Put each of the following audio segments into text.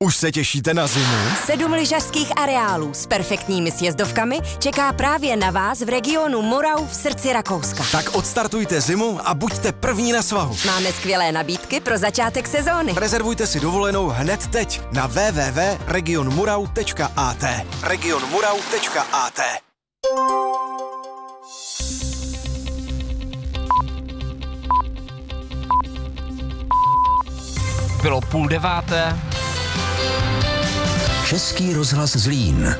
Už se těšíte na zimu? 7 lyžařských areálů s perfektními sjezdovkami čeká právě na vás v regionu Morau v srdci Rakouska. Tak odstartujte zimu a buďte první na svahu. Máme skvělé nabídky pro začátek sezóny. Rezervujte si dovolenou hned teď na www.regionmurau.at. regionmurau.at. Bylo 8:30. Český rozhlas Zlín.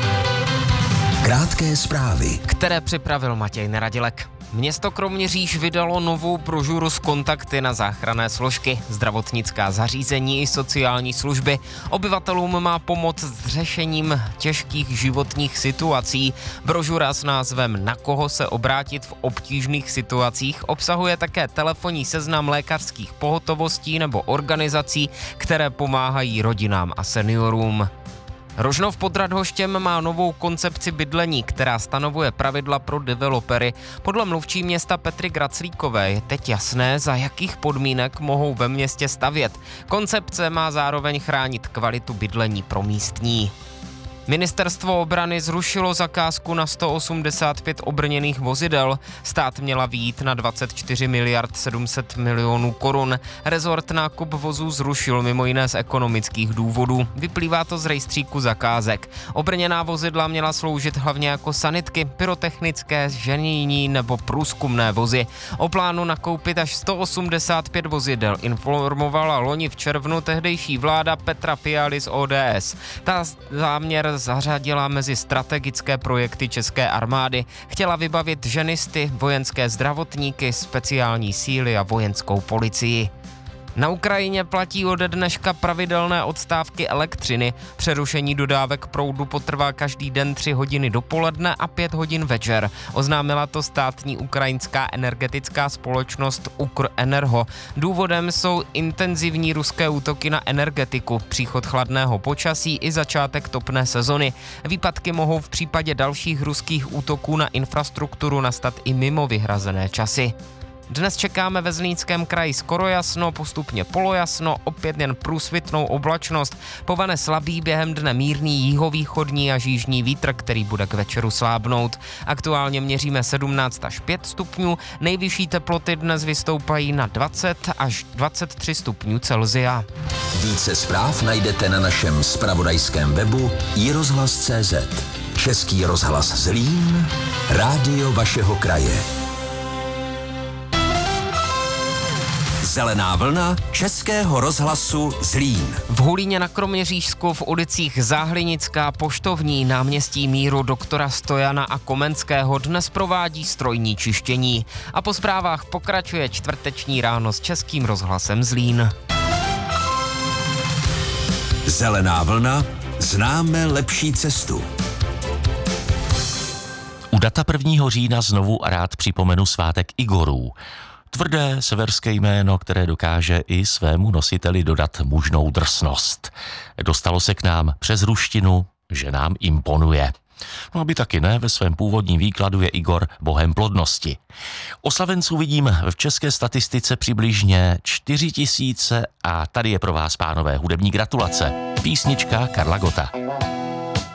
Krátké zprávy, Které připravil Matěj Neradilek. Město Kroměříž vydalo novou brožuru s kontakty na záchranné složky, zdravotnická zařízení i sociální služby. Obyvatelům má pomoct s řešením těžkých životních situací. Brožura s názvem Na koho se obrátit v obtížných situacích obsahuje také telefonní seznam lékařských pohotovostí nebo organizací, které pomáhají rodinám a seniorům. Rožnov pod Radhoštěm má novou koncepci bydlení, která stanovuje pravidla pro developery. Podle mluvčí města Petry Graclíkové je teď jasné, za jakých podmínek mohou ve městě stavět. Koncepce má zároveň chránit kvalitu bydlení pro místní. Ministerstvo obrany zrušilo zakázku na 185 obrněných vozidel. Stát měla vyjít na 24 miliard 700 milionů korun. Rezort nákup vozů zrušil mimo jiné z ekonomických důvodů. Vyplývá to z rejstříku zakázek. Obrněná vozidla měla sloužit hlavně jako sanitky, pyrotechnické, ženijní nebo průzkumné vozy. O plánu nakoupit až 185 vozidel informovala loni v červnu tehdejší vláda Petra Fialy z ODS. Ta záměr zařadila mezi strategické projekty české armády. Chtěla vybavit ženisty, vojenské zdravotníky, speciální síly a vojenskou policii. Na Ukrajině platí ode dneška pravidelné odstávky elektřiny. Přerušení dodávek proudu potrvá každý den 3 hodiny dopoledne a 5 hodin večer. Oznámila to státní ukrajinská energetická společnost Ukrenergo. Důvodem jsou intenzivní ruské útoky na energetiku, příchod chladného počasí i začátek topné sezony. Výpadky mohou v případě dalších ruských útoků na infrastrukturu nastat i mimo vyhrazené časy. Dnes čekáme ve Zlínském kraji skoro jasno, postupně polojasno, opět jen průsvitnou oblačnost. Povane slabý, během dne mírný jihovýchodní až jižní vítr, který bude k večeru slábnout. Aktuálně měříme 17 až 5 stupňů, nejvyšší teploty dnes vystoupají na 20 až 23 stupňů Celsia. více zpráv najdete na našem zpravodajském webu iRozhlas.cz. Český rozhlas Zlín, rádio vašeho kraje. Zelená vlna Českého rozhlasu Zlín. V Hulíně na Kroměřížsku, v ulicích Záhlinická, Poštovní, náměstí Míru, doktora Stojana a Komenského dnes provádí strojní čištění. A po zprávách pokračuje čtvrteční ráno s Českým rozhlasem Zlín. Zelená vlna, známe lepší cestu. U data 1. října znovu a rád připomenu svátek Igorů. Tvrdé severské jméno, které dokáže i svému nositeli dodat mužnou drsnost. Dostalo se k nám přes ruštinu, že nám imponuje. No aby taky ne, ve svém původním výkladu je Igor bohem plodnosti. Oslavenců vidím v české statistice přibližně 4 000 a tady je pro vás, pánové, hudební gratulace. Písnička Karla Gotta.